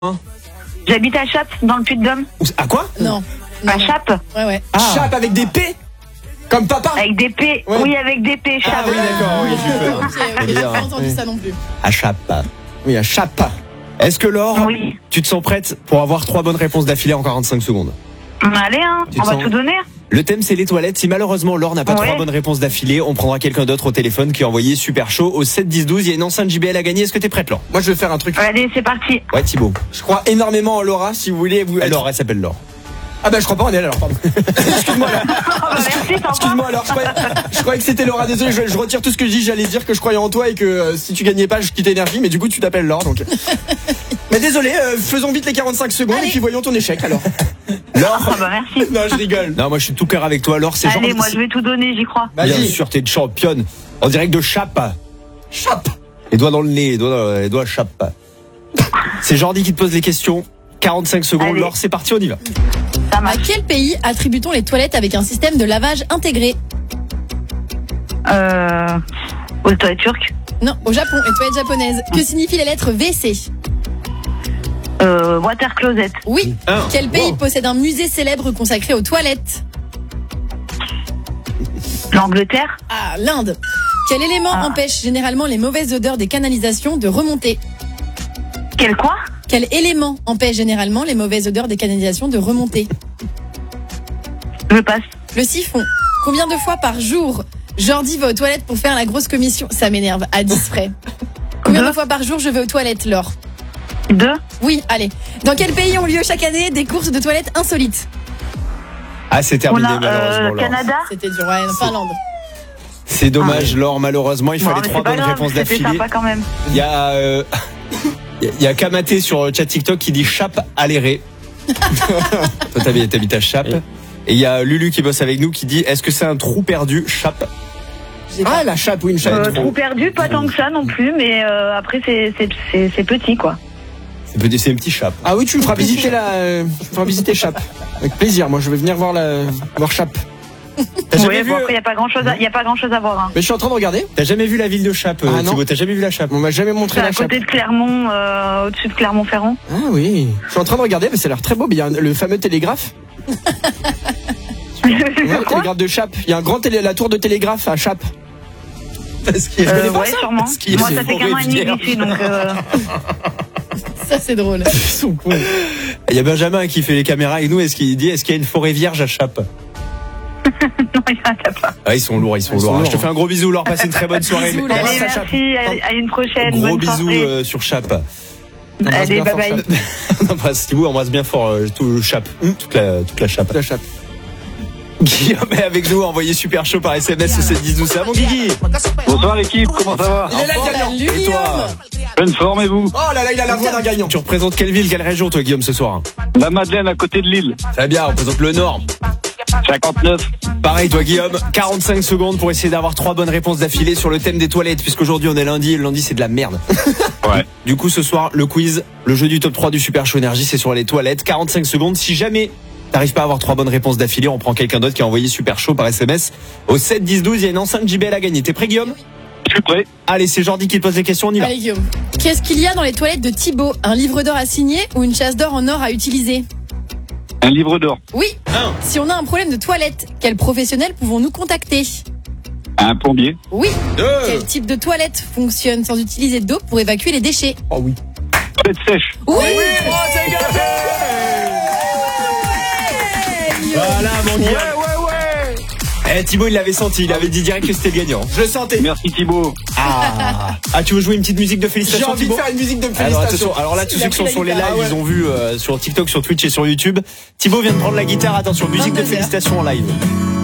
J'habite à Chappe, dans le Puy-de-Dôme. À quoi? Non. À Chappe. Ouais. Chape avec des P? Comme papa? Avec des P. Ouais. Oui, avec des P, Chappe. Ah oui, d'accord, oui, j'ai peur. Ok, j'ai pas entendu ça non plus. À Chape. Oui, à Chape. Est-ce que Laure, Oui. tu te sens prête pour avoir 3 bonnes réponses d'affilée en 45 secondes? Allez, hein, Tu on te va sens- tout donner. Le thème, c'est les toilettes. Si malheureusement Laure n'a pas Ouais. 3 bonnes réponses d'affilée, on prendra quelqu'un d'autre au téléphone qui a envoyé super chaud au 7 10 12. Il y a une enceinte JBL à gagner. Est-ce que t'es prête, Laure? Moi, je vais faire un truc. Allez, c'est parti. Ouais, Thibaut. Je crois énormément en Laura, si vous voulez. Laure, elle s'appelle Laure. Ah bah je crois pas en elle alors, pardon. Excuse-moi là. Merci, sympa. Excuse-moi alors, je croyais que c'était Laura, désolé, je retire tout ce que je dis, j'allais dire que je croyais en toi et que si tu gagnais pas, je quitte énergie, mais du coup tu t'appelles Laure donc. Mais désolé, faisons vite les 45 secondes Allez. et puis voyons ton échec alors. Laure. Ah bah merci. Non, je rigole. Non, moi je suis tout cœur avec toi. Laure, c'est Allez, genre. moi je vais tout donner, j'y crois. Bien Vas-y. sûr, t'es une championne. En direct de Chape. Chape. Les doigts dans le nez, les doigts Chape. C'est Jordi qui te pose les questions. 45 secondes. Allez. Laure, c'est parti, on y va. Ça À marche. quel pays attribue-t-on les toilettes avec un système de lavage intégré? Aux toilettes turques. Non, au Japon, les toilettes japonaises. Que signifie la lettre WC? Water closet. Oui. Un. Quel pays Wow. possède un musée célèbre consacré aux toilettes? L'Angleterre. Ah, l'Inde. Quel élément empêche généralement les mauvaises odeurs des canalisations de remonter? Quel quoi? Quel élément empêche généralement les mauvaises odeurs des canalisations de remonter? Je passe. Le siphon. Combien de fois par jour Jordi va aux toilettes pour faire la grosse commission? Ça m'énerve, à 10 frais. Combien de Deux. fois par jour je vais aux toilettes, Laure? 2. Oui, allez. Dans quel pays ont lieu chaque année des courses de toilettes insolites? Ah, c'est terminé, On a malheureusement, Laure. Canada. C'était dur, ouais, Finlande. C'est dommage, Laure, malheureusement. Il Bon, fallait mais 3 c'est pas bonnes grave, réponses c'était d'affilée. sympa quand même. Il y a, il y a Kamaté sur chat TikTok qui dit Chape à l'éré. Toi, t'habites à Chape. Et il y a Lulu qui bosse avec nous qui dit est-ce que c'est un trou perdu, Chape? J'ai pas- Ah la chape, oui, une chape. Trou perdu, pas tant que ça non plus, mais après c'est petit quoi. C'est un petit Chape. Ah oui, tu me feras visiter Chape. Avec plaisir, moi je vais venir voir Chape. T'as jamais, Ouais, vu, bon, après il y a pas grand chose à voir. Hein. Mais je suis en train de regarder. t'as jamais vu la ville de Chape, Ah, non. Thibaut? T'as jamais vu la Chape? On m'a jamais montré C'est à la chape. côté de Clermont, au-dessus de Clermont-Ferrand. Ah oui. Je suis en train de regarder, mais ça a l'air très beau. Mais il y a le fameux télégraphe. Ouais, le télégraphe de Chape. Il y a un grand la tour de télégraphe à Chape. Parce qu'il Ouais, sûrement. Parce qu'il Moi est ça fait qu'un an et demi que j'y suis donc. Ça, c'est drôle. Ils sont cons. Il y a Benjamin qui fait les caméras avec nous. Est-ce qu'il y a une forêt vierge à Chape? Non, il y en a pas. Ah, ils sont lourds. Ils sont lourds. Je te fais un gros bisou, Laure. Passez une très bonne soirée. Bisous, Embrasse Allez, la Chape. merci, à une prochaine. Gros bonne bisous soirée. sur Chape. Allez, bye bye. On embrasse Thibaut, embrasse bien fort tout le Chape. Toute la Chape. La Chape. Guillaume est avec nous, envoyé super chaud par SMS au 7 10 12. C'est à mon Guigui. Bonsoir l'équipe, comment ça va? Il est là le gagnant. Salut, Et toi Guillaume. Pleine forme et vous? Oh là là, il a la voix d'un gagnant. Tu représentes quelle ville, quelle région toi Guillaume ce soir? La Madeleine à côté de Lille. Très bien, on représente le Nord. 59. Pareil toi Guillaume, 45 secondes pour essayer d'avoir 3 bonnes réponses d'affilée sur le thème des toilettes, puisqu'aujourd'hui on est lundi et le lundi c'est de la merde. Ouais. Du coup ce soir le quiz, le jeu du top 3 du Super Show Énergie, c'est sur les toilettes. 45 secondes, si jamais t'arrives pas à avoir 3 bonnes réponses d'affilée, on prend quelqu'un d'autre qui a envoyé super chaud par SMS au 7 10 12. Il y a une enceinte JBL à gagner. T'es prêt Guillaume? Je suis prêt. Allez, c'est Jordi qui te pose les questions, on y va. Allez, Guillaume. Qu'est-ce qu'il y a dans les toilettes de Thibaut? Un livre d'or à signer ou une chasse d'or en or à utiliser? Un livre d'or. Oui. Un. Si on a un problème de toilette, quel professionnel pouvons-nous contacter? Un plombier. Oui. 2. Quel type de toilette fonctionne sans utiliser d'eau pour évacuer les déchets? Oh oui. Toilette sèche. Oui. Voilà mon Guillaume. Eh Thibaut il l'avait senti, il avait dit direct que c'était le gagnant. Je le sentais. Merci Thibaut. Ah, tu veux jouer une petite musique de J'ai félicitations envie de Thibaut? faire une musique de Alors félicitations. attention, alors là tous Il ceux a qui sont pris sur la les lives, guitare. ils ont vu sur TikTok, sur Twitch et sur YouTube. Thibaut vient de prendre la guitare, attention, musique de 22 heures. félicitations en live.